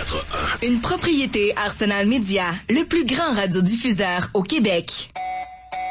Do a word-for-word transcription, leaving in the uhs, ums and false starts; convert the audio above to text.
quatre un. Une propriété Arsenal Média, le plus grand radiodiffuseur au Québec.